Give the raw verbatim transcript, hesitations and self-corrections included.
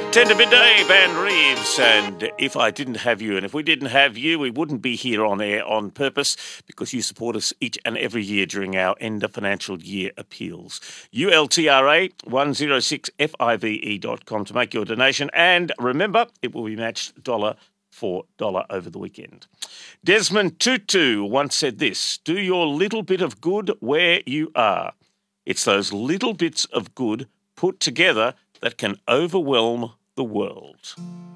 ten to midday, Van Reeves, and If I Didn't Have You. And if we didn't have you, we wouldn't be here on air on purpose because you support us each and every year during our end of financial year appeals. U L T R A one oh six F I V E dot com to make your donation. And remember, it will be matched dollar for dollar over the weekend. Desmond Tutu once said this: do your little bit of good where you are. It's those little bits of good put together that can overwhelm the world.